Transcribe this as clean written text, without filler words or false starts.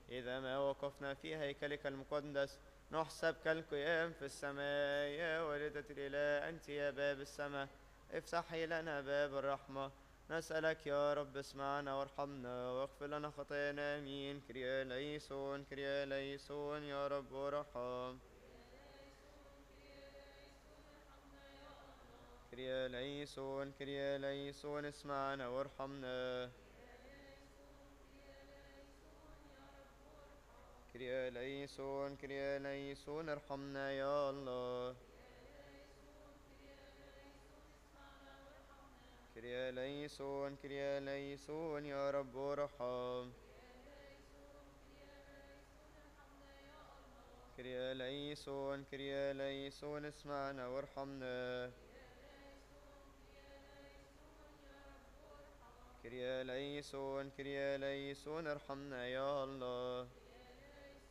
إذا ما وقفنا في هيكلك المقدس نحسب كالقيام في السماء. يا والدة الإله أنت يا باب السماء، افتحي لنا باب الرحمة. نسألك يا رب اسمعنا وارحمنا واغفر لنا خطايانا. آمين. كريا ليسون كريا ليسون يا رب ارحم. كريا ليسون كريا ليسون اسمعنا وارحمنا. كريا ليسون كريا ليسون ارحمنا يا الله. كريا ليسون كريا ليسون يا رب ارحم. كريا ليسون كريا ليسون اسمعنا وارحمنا. كريا ليسون ارحمنا يا الله.